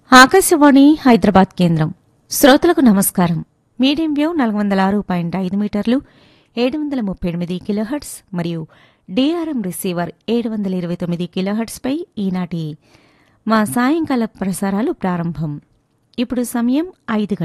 ఆకాశవాణి హైదరాబాద్ కేంద్రం. శ్రోతలకు నమస్కారం. మీడియం వేవ్ 406.5 మీటర్లు 738 కిలోహెర్ట్జ్ మరియు డిఆర్ఎం రిసీవర్ 729 కిలోహెర్ట్జ్పై ఈనాటి మా సాయంకాల ప్రసారాలు ప్రారంభం. ఇప్పుడు సమయం 5 గంటలు.